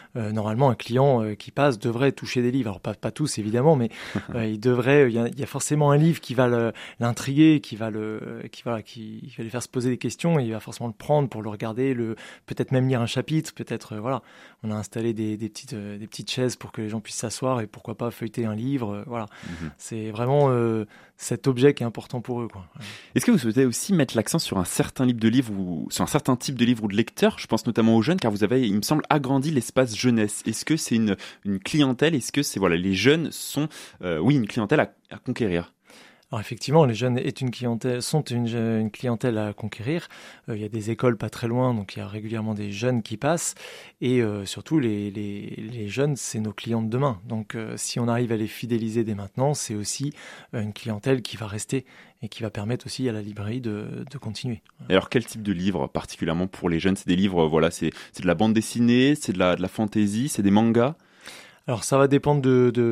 normalement un client qui passe devrait toucher des livres. Alors pas tous évidemment, mais il y a forcément un livre qui va l'intriguer, qui va lui faire se poser des questions, et il va forcément le prendre pour le regarder, peut-être même lire un chapitre, peut-être voilà. On a installé des petites chaises pour que les gens puissent s'asseoir et pourquoi pas feuilleter un livre, voilà. C'est vraiment cet objet qui est important pour eux, quoi. Est-ce que vous souhaitez aussi mettre l'accent sur un certain type de livre ou sur un certain type de livre ou de lecteur? Je pense notamment aux jeunes, car vous avez, il me semble, agrandi l'espace jeunesse. Est-ce que c'est une clientèle? Est-ce que c'est les jeunes sont une clientèle à conquérir? Alors effectivement, les jeunes sont une clientèle à conquérir. Il y a des écoles pas très loin, donc il y a régulièrement des jeunes qui passent. Et surtout, les jeunes, c'est nos clients de demain. Donc si on arrive à les fidéliser dès maintenant, c'est aussi une clientèle qui va rester et qui va permettre aussi à la librairie de continuer. Et alors, quel type de livre particulièrement pour les jeunes? C'est des livres, c'est de la bande dessinée, c'est de la fantaisie, c'est des mangas? Alors ça va dépendre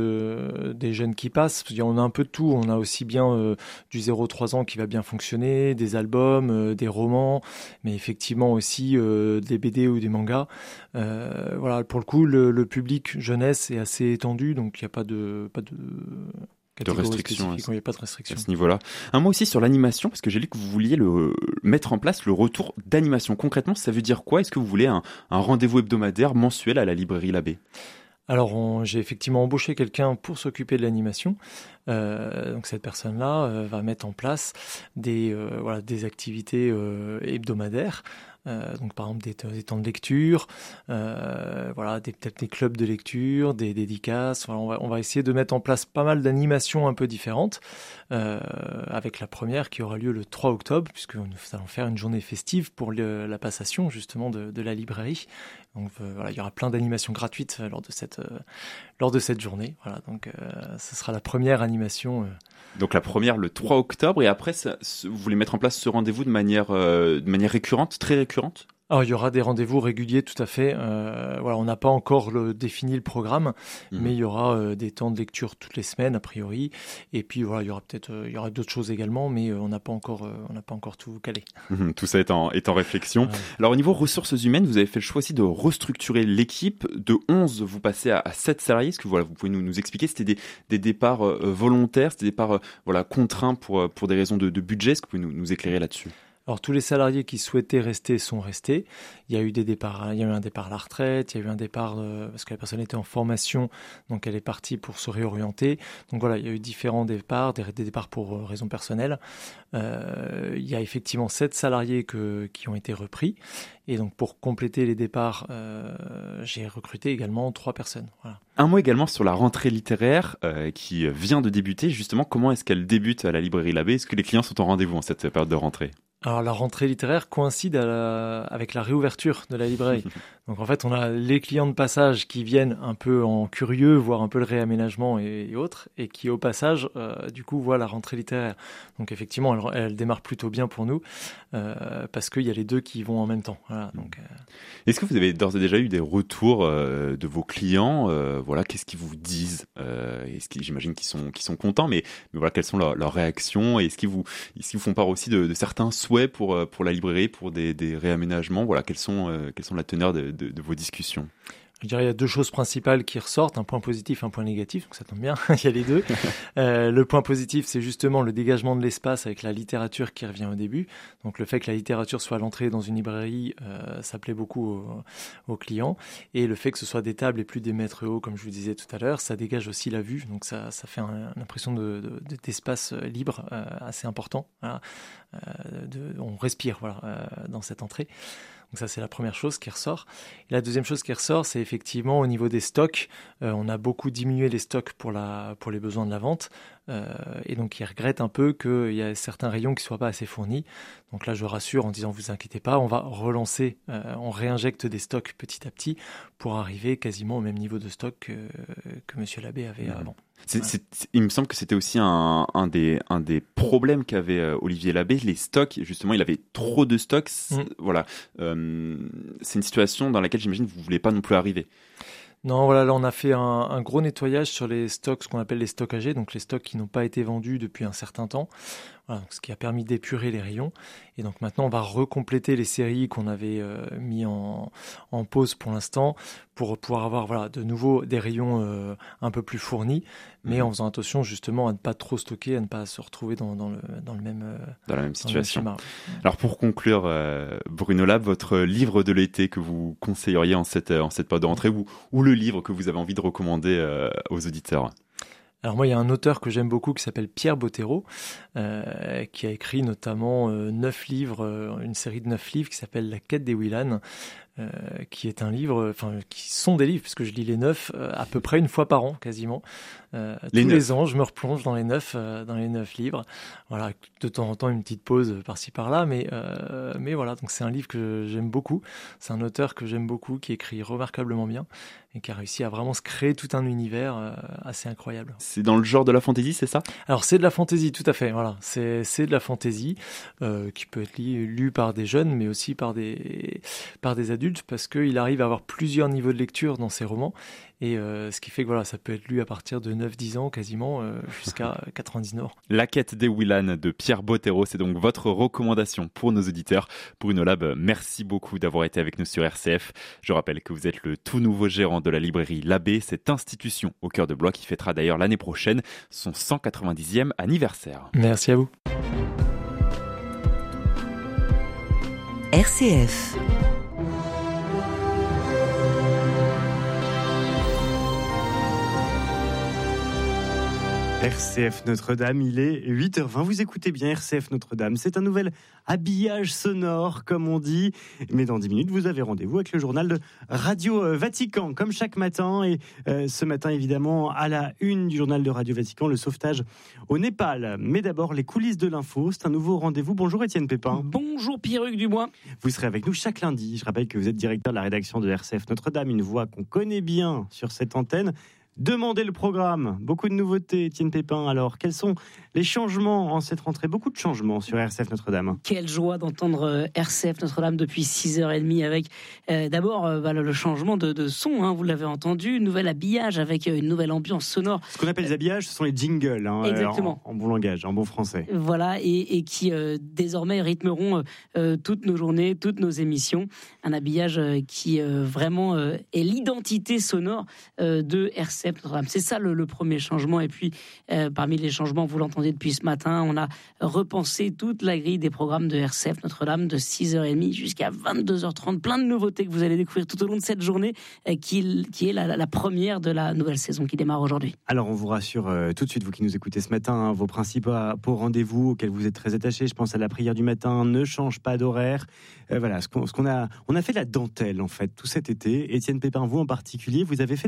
des jeunes qui passent. On a un peu de tout. On a aussi bien du 0-3 ans qui va bien fonctionner, des albums, des romans, mais effectivement aussi des BD ou des mangas. Voilà, pour le coup, le public jeunesse est assez étendu, donc il n'y a pas de restrictions. Il n'y a pas de restrictions à ce niveau-là. Un mot aussi sur l'animation, parce que j'ai lu que vous vouliez mettre en place le retour d'animation. Concrètement, ça veut dire quoi? Est-ce que vous voulez un rendez-vous hebdomadaire mensuel à la librairie Labbé? Alors, j'ai effectivement embauché quelqu'un pour s'occuper de l'animation. Donc cette personne-là va mettre en place des activités hebdomadaires. Donc par exemple des temps de lecture, peut-être des clubs de lecture, des dédicaces. Voilà, on va essayer de mettre en place pas mal d'animations un peu différentes, avec la première qui aura lieu le 3 octobre, puisque nous allons faire une journée festive pour la passation justement de la librairie. Donc il y aura plein d'animations gratuites lors de cette journée. Voilà, donc ce sera la première animation. Donc la première le 3 octobre, et après vous voulez mettre en place ce rendez-vous de manière récurrente, très récurrente? Alors, il y aura des rendez-vous réguliers, tout à fait. On n'a pas encore défini le programme, mais il y aura des temps de lecture toutes les semaines, a priori. Et puis, il y aura d'autres choses également, mais on n'a pas encore tout calé. Tout ça est en réflexion. Ouais. Alors, au niveau ressources humaines, vous avez fait le choix aussi de restructurer l'équipe. De 11, vous passez à 7 salariés. Est-ce que vous pouvez nous expliquer? C'était des départs volontaires, c'était des départs contraints pour des raisons de budget. Est-ce que vous pouvez nous éclairer là-dessus? Alors tous les salariés qui souhaitaient rester sont restés. Il y a eu des départs, il y a eu un départ à la retraite, il y a eu un départ parce que la personne était en formation, donc elle est partie pour se réorienter. Donc voilà, il y a eu différents départs, des départs pour raisons personnelles. Il y a effectivement 7 salariés qui ont été repris. Et donc pour compléter les départs, j'ai recruté également 3 personnes. Voilà. Un mot également sur la rentrée littéraire qui vient de débuter. Justement, comment est-ce qu'elle débute à la librairie Labbé? Est-ce que les clients sont en rendez-vous en cette période de rentrée? Alors la rentrée littéraire coïncide avec la réouverture de la librairie. Donc en fait, on a les clients de passage qui viennent un peu en curieux, voir un peu le réaménagement et autres, et qui au passage, du coup, voient la rentrée littéraire. Donc effectivement, elle démarre plutôt bien pour nous, parce qu'il y a les deux qui vont en même temps. Voilà, donc, Est-ce que vous avez d'ores et déjà eu des retours de vos clients? Qu'est-ce qu'ils vous disent? J'imagine qu'ils sont contents, mais voilà, quelles sont leurs réactions? Et est-ce qu'ils vous font part aussi de certains souhaits pour la librairie, pour des réaménagements? Voilà, quelles sont la teneur de vos discussions? Je dirais qu'il y a 2 choses principales qui ressortent, un point positif, un point négatif, donc ça tombe bien, il y a les deux. Le point positif, c'est justement le dégagement de l'espace avec la littérature qui revient au début. Donc le fait que la littérature soit à l'entrée dans une librairie, ça plaît beaucoup aux clients. Et le fait que ce soit des tables et plus des mètres hauts, comme je vous disais tout à l'heure, ça dégage aussi la vue. Donc ça fait une impression d'espace libre assez important. Voilà. On respire dans cette entrée. Donc ça, c'est la première chose qui ressort. Et la deuxième chose qui ressort, c'est effectivement au niveau des stocks. On a beaucoup diminué les stocks pour les besoins de la vente. Et donc, ils regrettent un peu qu'il y a certains rayons qui ne soient pas assez fournis. Donc là, je rassure en disant, vous inquiétez pas, on va relancer, on réinjecte des stocks petit à petit pour arriver quasiment au même niveau de stock que Monsieur Labbé avait avant. Il me semble que c'était aussi un des problèmes qu'avait Olivier Labbé, les stocks. Justement, il avait trop de stocks. Voilà, c'est une situation dans laquelle j'imagine que vous ne voulez pas non plus arriver. Non, voilà, là on a fait un gros nettoyage sur les stocks, ce qu'on appelle les stocks âgés, donc les stocks qui n'ont pas été vendus depuis un certain temps. Voilà, donc ce qui a permis d'épurer les rayons. Et donc maintenant, on va recompléter les séries qu'on avait mis en pause pour l'instant pour pouvoir avoir de nouveau des rayons un peu plus fournis, mais en faisant attention justement à ne pas trop stocker, à ne pas se retrouver dans la même situation. Alors pour conclure, Bruno Lab, votre livre de l'été que vous conseilleriez en cette période de rentrée ou le livre que vous avez envie de recommander aux auditeurs? Alors moi, il y a un auteur que j'aime beaucoup qui s'appelle Pierre Bottero, qui a écrit notamment 9 livres, une série de 9 livres qui s'appelle La quête des Willan, qui est un livre, qui sont des livres, puisque je lis les 9 à peu près une fois par an, quasiment. Les ans, je me replonge dans les 9 livres. Voilà, de temps en temps une petite pause par-ci par-là, mais voilà. Donc c'est un livre que j'aime beaucoup. C'est un auteur que j'aime beaucoup, qui écrit remarquablement bien et qui a réussi à vraiment se créer tout un univers assez incroyable. C'est dans le genre de la fantasy, c'est ça? Alors c'est de la fantasy, tout à fait. Voilà, c'est de la fantasy qui peut être lu par des jeunes, mais aussi par des adultes, parce qu'il arrive à avoir plusieurs niveaux de lecture dans ses romans. Et ce qui fait que ça peut être lu à partir de 9-10 ans quasiment jusqu'à 99 ans. La quête des Willan de Pierre Bottero, c'est donc votre recommandation pour nos auditeurs. Bruno Lab, merci beaucoup d'avoir été avec nous sur RCF. Je rappelle que vous êtes le tout nouveau gérant de la librairie L'Abbé, cette institution au cœur de Blois qui fêtera d'ailleurs l'année prochaine son 190e anniversaire. Merci à vous. RCF. RCF Notre-Dame, il est 8h20. Vous écoutez bien RCF Notre-Dame. C'est un nouvel habillage sonore, comme on dit. Mais dans 10 minutes, vous avez rendez-vous avec le journal de Radio Vatican, comme chaque matin. Et ce matin, évidemment, à la une du journal de Radio Vatican, le sauvetage au Népal. Mais d'abord, les coulisses de l'info. C'est un nouveau rendez-vous. Bonjour Étienne Pépin. Bonjour Pierruc Dubois. Vous serez avec nous chaque lundi. Je rappelle que vous êtes directeur de la rédaction de RCF Notre-Dame, une voix qu'on connaît bien sur cette antenne. Demandez le programme. Beaucoup de nouveautés, Étienne Pépin. Alors, quels sont les changements en cette rentrée? Beaucoup de changements sur RCF Notre-Dame. Quelle joie d'entendre RCF Notre-Dame depuis 6h30 avec d'abord le changement de son, hein, vous l'avez entendu, nouvel habillage avec une nouvelle ambiance sonore. Ce qu'on appelle les habillages, ce sont les jingles, exactement. En bon langage, en bon français. Voilà, et qui désormais rythmeront toutes nos journées, toutes nos émissions. Un habillage qui vraiment est l'identité sonore de RCF Notre-Dame. C'est ça le premier changement. Et puis, parmi les changements, vous l'entendez depuis ce matin, on a repensé toute la grille des programmes de RCF Notre-Dame de 6h30 jusqu'à 22h30. Plein de nouveautés que vous allez découvrir tout au long de cette journée qui est la première de la nouvelle saison qui démarre aujourd'hui. Alors, on vous rassure tout de suite, vous qui nous écoutez ce matin, vos principaux rendez-vous auxquels vous êtes très attachés. Je pense à la prière du matin, ne change pas d'horaire. Voilà, on a fait de la dentelle, en fait, tout cet été. Étienne Pépin, vous en particulier, vous avez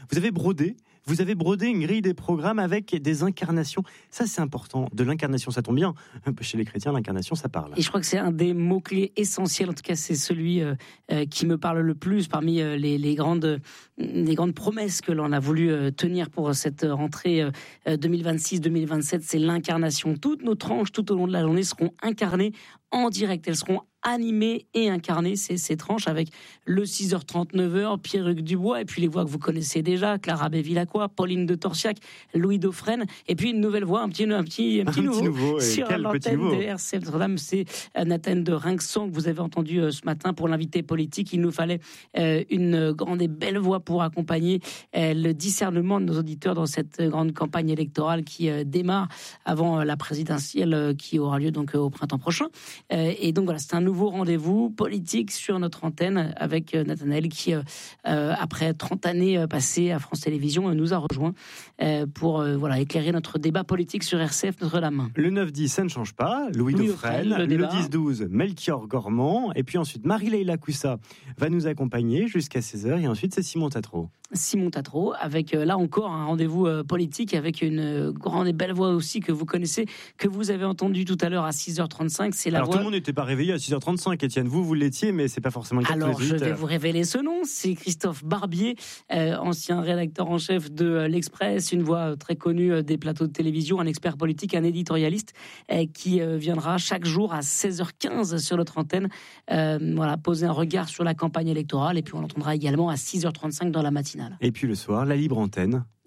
brodé une grille des programmes avec des incarnations. Ça, c'est important. De l'incarnation, ça tombe bien. Chez les chrétiens, l'incarnation, ça parle. Et je crois que c'est un des mots-clés essentiels. En tout cas, c'est celui qui me parle le plus parmi les grandes promesses que l'on a voulu tenir pour cette rentrée 2026-2027. C'est l'incarnation. Toutes nos tranches, tout au long de la journée, seront incarnées en direct. Elles seront animées et incarnées, ces tranches, avec le 6h30, 9h, Pierruc Dubois, et puis les voix que vous connaissez déjà, Clara Bévilacqua, Pauline de Torsiac, Louis Dauphren, et puis une nouvelle voix, un petit nouveau sur l'antenne de RCF Notre-Dame, c'est Nathan de Rinxon, que vous avez entendu ce matin pour l'invité politique. Il nous fallait une grande et belle voix pour accompagner le discernement de nos auditeurs dans cette grande campagne électorale qui démarre avant la présidentielle qui aura lieu donc au printemps prochain. Et donc voilà, c'est un nouveau rendez-vous politique sur notre antenne avec Nathanaël qui, après 30 années passées à France Télévisions, nous a rejoint pour éclairer notre débat politique sur RCF Notre-Dame. Le 9-10, ça ne change pas. Louis Dauphren. Le 10-12, Melchior Gormand. Et puis ensuite, Marie-Leila Coussa va nous accompagner jusqu'à 16h. Et ensuite, c'est Simon Tatro. Simon Tatro, avec là encore un rendez-vous politique avec une grande et belle voix aussi que vous connaissez, que vous avez entendu tout à l'heure à 6h35. C'est la Alors voix... tout le monde n'était pas réveillé à 6h35, Étienne. Vous l'étiez, mais c'est pas forcément le cas. Alors je vais vous révéler ce nom, c'est Christophe Barbier, ancien rédacteur en chef de l'Express, une voix très connue des plateaux de télévision, un expert politique, un éditorialiste qui viendra chaque jour à 16h15 sur notre antenne, poser un regard sur la campagne électorale, et puis on l'entendra également à 6h35 dans la matinale. Et puis le soir, la libre antenne.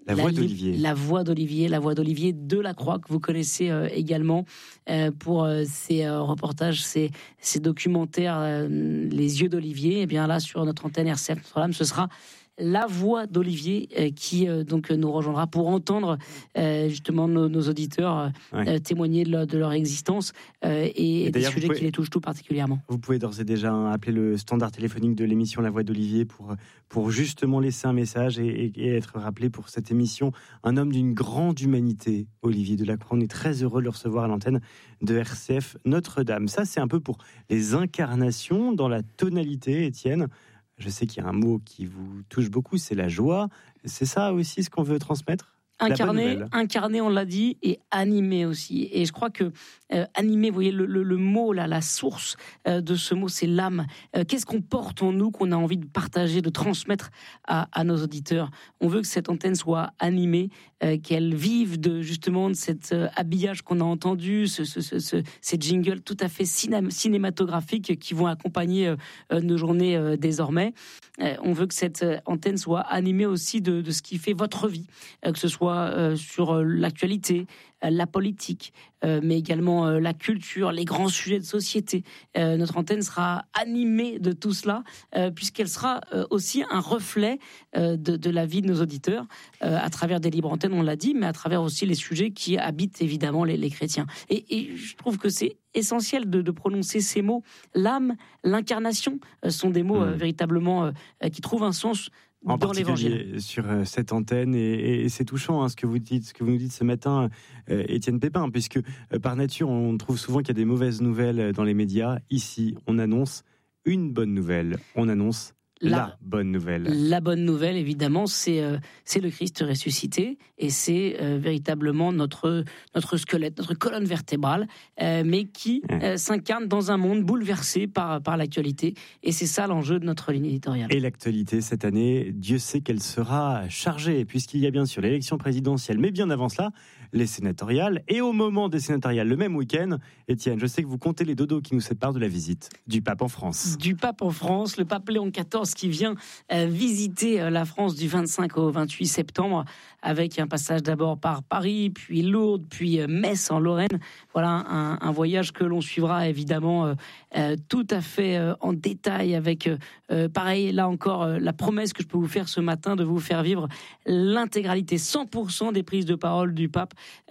La voix d'Olivier. La voix d'Olivier Delacroix, que vous connaissez également pour ses reportages, ses documentaires, Les yeux d'Olivier. Et bien là, sur notre antenne RCF Notre-Dame, ce sera la voix d'Olivier qui donc nous rejoindra pour entendre justement nos auditeurs témoigner de leur existence et des sujets qui les touchent tout particulièrement. Vous pouvez d'ores et déjà appeler le standard téléphonique de l'émission La Voix d'Olivier pour justement laisser un message et être rappelé pour cette émission. Un homme d'une grande humanité, Olivier Delacroix. On est très heureux de le recevoir à l'antenne de RCF Notre-Dame. Ça, c'est un peu pour les incarnations dans la tonalité, Étienne. Je sais qu'il y a un mot qui vous touche beaucoup, c'est la joie. C'est ça aussi ce qu'on veut transmettre ? Incarné, on l'a dit, et animé aussi. Et je crois que animé, vous voyez, le mot, là, la source de ce mot, c'est l'âme. Qu'est-ce qu'on porte en nous, qu'on a envie de partager, de transmettre à nos auditeurs ? On veut que cette antenne soit animée, qu'elle vive de cet habillage qu'on a entendu, ces jingles tout à fait cinématographiques qui vont accompagner nos journées désormais. On veut que cette antenne soit animée aussi de ce qui fait votre vie, que ce soit sur l'actualité, la politique, mais également la culture, les grands sujets de société. Notre antenne sera animée de tout cela, puisqu'elle sera aussi un reflet de la vie de nos auditeurs, à travers des libres antennes, on l'a dit, mais à travers aussi les sujets qui habitent évidemment les chrétiens. Et je trouve que c'est essentiel de prononcer ces mots. L'âme, l'incarnation sont des mots véritablement qui trouvent un sens en dans l'évangile. Sur cette antenne, et c'est touchant ce que vous nous dites ce matin, Étienne Pépin, puisque par nature on trouve souvent qu'il y a des mauvaises nouvelles dans les médias. Ici, on annonce une bonne nouvelle, on annonce la bonne nouvelle. La bonne nouvelle, évidemment, c'est le Christ ressuscité, et c'est véritablement notre squelette, notre colonne vertébrale, mais qui s'incarne dans un monde bouleversé par l'actualité. Et c'est ça l'enjeu de notre ligne éditoriale. Et l'actualité, cette année, Dieu sait qu'elle sera chargée, puisqu'il y a bien sûr l'élection présidentielle, mais bien avant cela, les sénatoriales. Et au moment des sénatoriales, le même week-end, Étienne, je sais que vous comptez les dodos qui nous séparent de la visite du pape en France. Du pape en France, le pape Léon XIV qui vient visiter la France du 25 au 28 septembre, avec un passage d'abord par Paris, puis Lourdes, puis Metz en Lorraine. Voilà un voyage que l'on suivra évidemment tout à fait en détail, avec pareil, là encore, la promesse que je peux vous faire ce matin de vous faire vivre l'intégralité, 100% des prises de parole du pape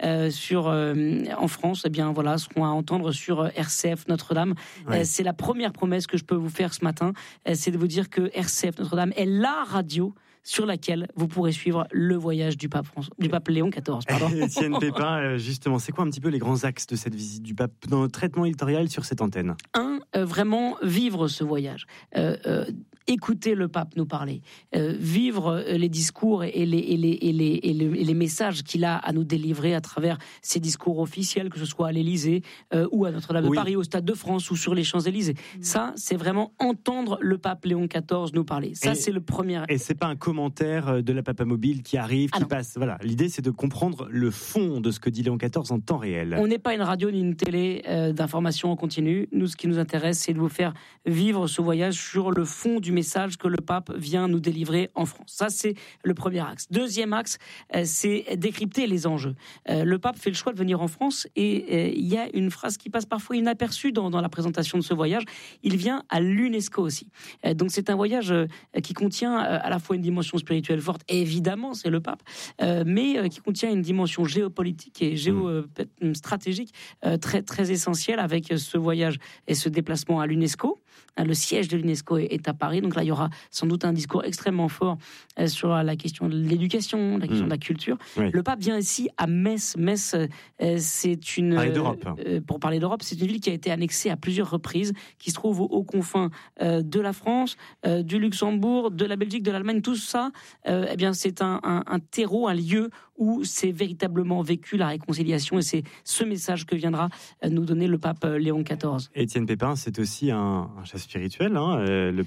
en France. Eh bien voilà, seront à entendre sur RCF Notre-Dame. C'est la première promesse que je peux vous faire ce matin, c'est de vous dire que RCF Notre-Dame est la radio sur laquelle vous pourrez suivre le voyage du pape Léon XIV. Étienne Pépin, justement, c'est quoi un petit peu les grands axes de cette visite du pape dans le traitement éditorial sur cette antenne ? Vraiment vivre ce voyage. Écouter le pape nous parler, vivre les discours et les messages qu'il a à nous délivrer à travers ses discours officiels, que ce soit à l'Élysée ou à Notre-Dame de Paris, au Stade de France ou sur les Champs-Élysées. Ça, c'est vraiment entendre le pape Léon XIV nous parler. Ça, c'est le premier. Et c'est pas un commentaire de la Papa Mobile qui arrive, qui passe. Voilà, l'idée, c'est de comprendre le fond de ce que dit Léon XIV en temps réel. On n'est pas une radio ni une télé d'information en continu. Nous, ce qui nous intéresse, c'est de vous faire vivre ce voyage sur le fond du message que le pape vient nous délivrer en France. Ça, c'est le premier axe. Deuxième axe, c'est décrypter les enjeux. Le pape fait le choix de venir en France, et il y a une phrase qui passe parfois inaperçue dans la présentation de ce voyage. Il vient à l'UNESCO aussi. Donc c'est un voyage qui contient à la fois une dimension spirituelle forte, évidemment, c'est le pape, mais qui contient une dimension géopolitique et géostratégique très, très essentielle, avec ce voyage et ce déplacement à l'UNESCO. Le siège de l'UNESCO est à Paris, donc là il y aura sans doute un discours extrêmement fort sur la question de l'éducation, la question de la culture. Oui. Le pape vient ici à Metz. Metz, c'est une... Parler d'Europe. Pour parler d'Europe, c'est une ville qui a été annexée à plusieurs reprises, qui se trouve aux confins de la France, du Luxembourg, de la Belgique, de l'Allemagne. Tout ça, eh bien, c'est un terreau, un lieu où c'est véritablement vécu la réconciliation, et c'est ce message que viendra nous donner le pape Léon XIV. Étienne Pépin, c'est aussi un chef spirituel, le pape, et on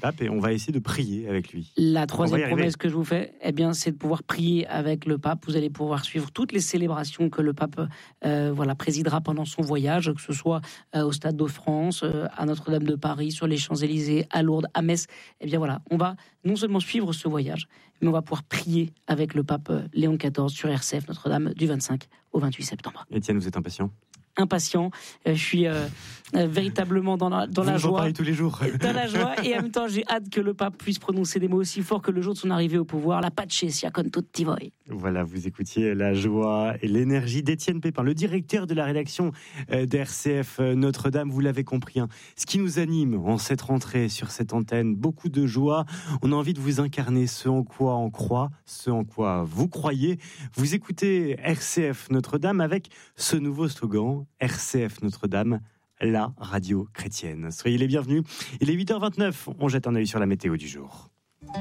va essayer de prier avec lui. La troisième promesse que je vous fais, c'est de pouvoir prier avec le pape. Vous allez pouvoir suivre toutes les célébrations que le pape présidera pendant son voyage, que ce soit au Stade de France, à Notre-Dame de Paris, sur les Champs-Élysées, à Lourdes, à Metz. On va non seulement suivre ce voyage, mais on va pouvoir prier avec le pape Léon XIV sur RCF Notre-Dame du 25 au 28 septembre. Étienne, vous êtes impatient ? Impatient, je suis véritablement dans la joie. Vous en tous les jours. Dans la joie, et en même temps j'ai hâte que le pape puisse prononcer des mots aussi forts que le jour de son arrivée au pouvoir, la pace sia con tutti voi. Voilà, vous écoutiez la joie et l'énergie d'Étienne Pépin, le directeur de la rédaction d'RCF Notre-Dame. Vous l'avez compris, ce qui nous anime en cette rentrée sur cette antenne, beaucoup de joie. On a envie de vous incarner ce en quoi on croit, ce en quoi vous croyez. Vous écoutez RCF Notre-Dame avec ce nouveau slogan, RCF Notre-Dame, la radio chrétienne. Soyez les bienvenus. Il est 8h29, on jette un œil sur la météo du jour.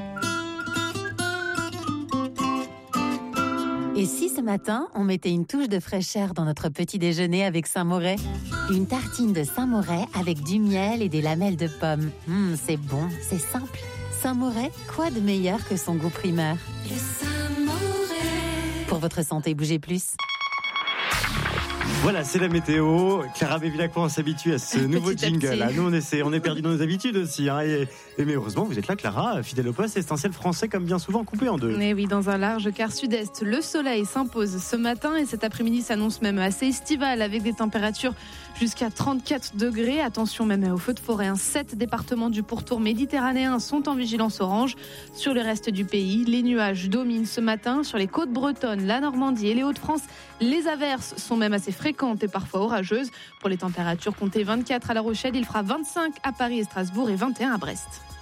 Et si ce matin, on mettait une touche de fraîcheur dans notre petit déjeuner avec Saint-Moret ? Une tartine de Saint-Moret avec du miel et des lamelles de pommes. C'est bon, c'est simple. Saint-Moret, quoi de meilleur que son goût primaire ? Le Saint-Moret. Pour votre santé, bougez plus. Voilà, c'est la météo. Clara Bévilacqua, on s'habitue à ce nouveau jingle. Là. Nous, on est perdus dans nos habitudes aussi. Mais heureusement, vous êtes là, Clara, fidèle au poste, essentiel français, comme bien souvent, coupé en deux. Mais oui, dans un large quart sud-est, le soleil s'impose ce matin et cet après-midi s'annonce même assez estival avec des températures jusqu'à 34 degrés. Attention même aux feux de forêt. 7 départements du pourtour méditerranéen sont en vigilance orange. Sur le reste du pays, les nuages dominent ce matin. Sur les côtes bretonnes, la Normandie et les Hauts-de-France, les averses sont même assez fréquentes et parfois orageuses. Pour les températures, comptez 24 à La Rochelle, il fera 25 à Paris et Strasbourg et 21 à Brest.